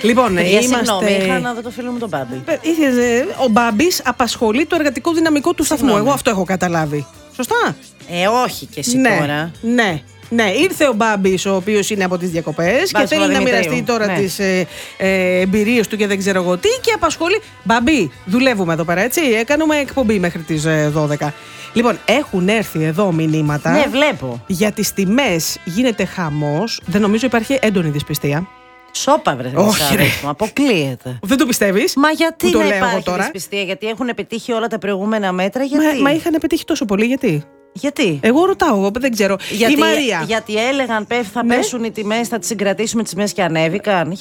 Λοιπόν, Συγγνώμη, είχα να δω το φίλο μου τον Μπάμπη. Ο Μπάμπης απασχολεί το εργατικό δυναμικό του σταθμού. Εγώ αυτό έχω καταλάβει. Σωστά. Όχι και εσύ τώρα. Ναι, ήρθε ο Μπάμπης, ο οποίος είναι από τις διακοπές και θέλει να μοιραστεί τώρα τις εμπειρίες του και δεν ξέρω εγώ τι και απασχολεί. Μπάμπη, δουλεύουμε εδώ πέρα, έτσι. Κάνουμε εκπομπή μέχρι τις 12. Λοιπόν, έχουν έρθει εδώ μηνύματα. Ναι, βλέπω. Για τις τιμές γίνεται χαμός. Δεν νομίζω υπάρχει έντονη δυσπιστία. Σόπα, βρε. Όχι, ρε. Αποκλείεται. Δεν το πιστεύεις? Μα γιατί το να λέω υπάρχει τώρα? δυσπιστία, γιατί έχουν επιτύχει όλα τα προηγούμενα μέτρα, γιατί. Μα είχαν επιτύχει τόσο πολύ, γιατί? Γιατί? Εγώ ρωτάω, δεν ξέρω. Η Μαρία. Γιατί έλεγαν θα πέσουν οι τιμές, θα τις συγκρατήσουμε τις τιμές και ανέβηκαν.